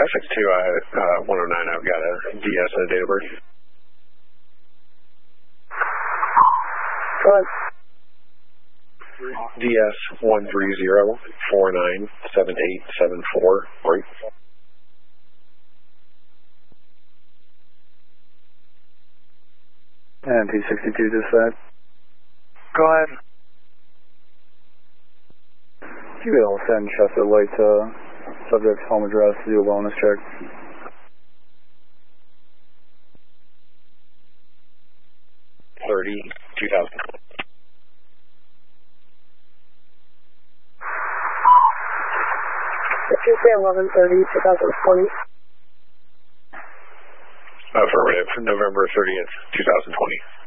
562 109, I've got a DS and a date of birth. Go ahead. DS 130497874, right? And T62 dispatch. Go ahead. You will send Chester Light to subject's home address to do a wellness check. Tuesday, 11/30/2020. Affirmative. November 30th, 2020.